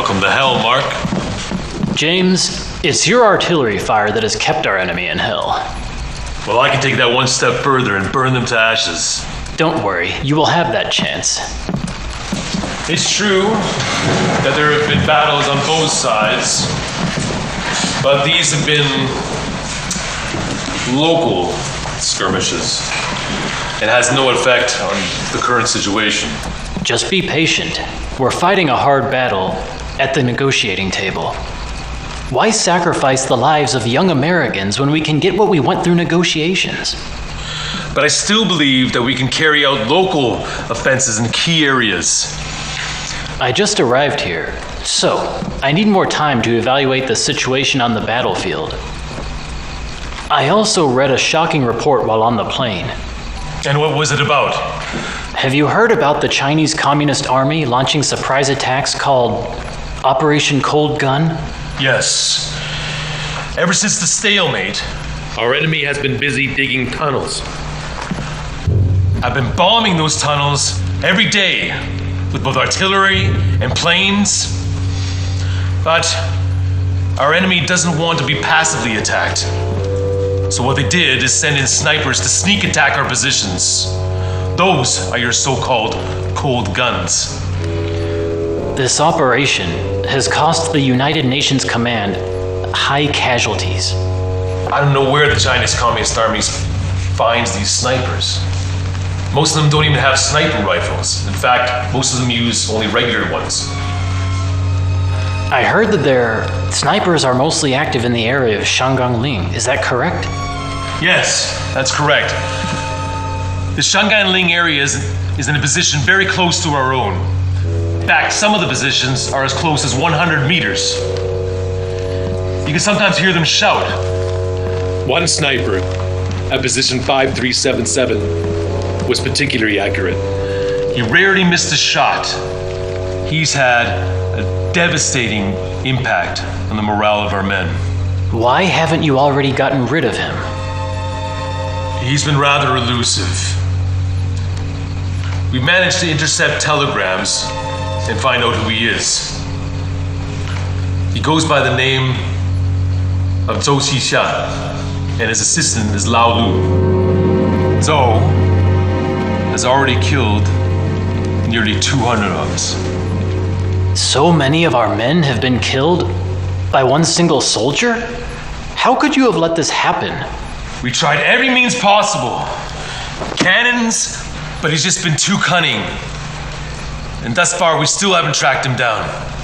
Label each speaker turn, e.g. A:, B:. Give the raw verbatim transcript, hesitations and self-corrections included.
A: Welcome to hell, Mark.
B: James, it's your artillery fire that has kept our enemy in hell.
A: Well, I can take that one step further and burn them to ashes.
B: Don't worry, you will have that chance.
A: It's true that there have been battles on both sides, but these have been local skirmishes. It has no effect on the current situation.
B: Just be patient. We're fighting a hard battle at the negotiating table. Why sacrifice the lives of young Americans when we can get what we want through negotiations?
A: But I still believe that we can carry out local offenses in key areas.
B: I just arrived here, so I need more time to evaluate the situation on the battlefield. I also read a shocking report while on the plane.
A: And what was it about?
B: Have you heard about the Chinese Communist Army launching surprise attacks called Operation Cold Gun?
A: Yes. Ever since the stalemate, our enemy has been busy digging tunnels. I've been bombing those tunnels every day with both artillery and planes. But our enemy doesn't want to be passively attacked. So what they did is send in snipers to sneak attack our positions. Those are your so-called cold guns.
B: This operation has cost the United Nations Command high casualties.
A: I don't know where the Chinese Communist Army finds these snipers. Most of them don't even have sniper rifles. In fact, most of them use only regular ones.
B: I heard that their snipers are mostly active in the area of Shangang-Ling. Is that correct?
A: Yes, that's correct. The Shangang-Ling area is, is in a position very close to our own. In fact, some of the positions are as close as one hundred meters. You can sometimes hear them shout.
C: One sniper at position five three seven seven was particularly accurate.
A: He rarely missed a shot. He's had a devastating impact on the morale of our men.
B: Why haven't you already gotten rid of him?
A: He's been rather elusive. We managed to intercept telegrams and find out who he is. He goes by the name of Zhou Xixia, and his assistant is Lao Lu. Zhou has already killed nearly two hundred of us.
B: So many of our men have been killed by one single soldier? How could you have let this happen?
A: We tried every means possible. Cannons, but he's just been too cunning. And thus far, we still haven't tracked him down.